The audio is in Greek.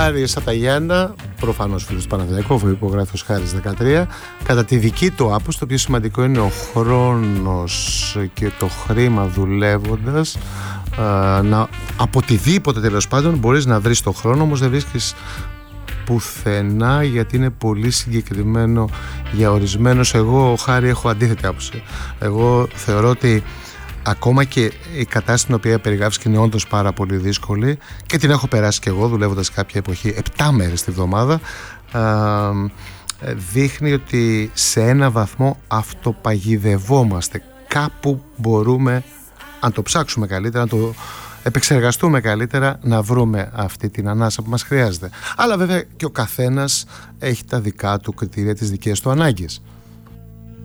Χάρης από τα Γιάννα, προφανώς φίλος του Παναθηναϊκού, αφού υπογράφει ως Χάρης 13, κατά τη δική του άποψη, το πιο σημαντικό είναι ο χρόνος και το χρήμα δουλεύοντας, από οτιδήποτε τέλος πάντων μπορείς να βρεις το χρόνο, όμως δεν βρίσκεις πουθενά, γιατί είναι πολύ συγκεκριμένο για ορισμένους. Εγώ, Χάρη, έχω αντίθετη άποψη. Εγώ θεωρώ ότι ακόμα και η κατάσταση στην οποία περιγράφεις και είναι όντως πάρα πολύ δύσκολη, και την έχω περάσει και εγώ δουλεύοντας κάποια εποχή 7 μέρες τη βδομάδα, δείχνει ότι σε ένα βαθμό αυτοπαγιδευόμαστε. Κάπου μπορούμε, αν το ψάξουμε καλύτερα, να το επεξεργαστούμε καλύτερα, να βρούμε αυτή την ανάσα που μας χρειάζεται. Αλλά βέβαια και ο καθένας έχει τα δικά του κριτήρια, τις δικές του ανάγκες.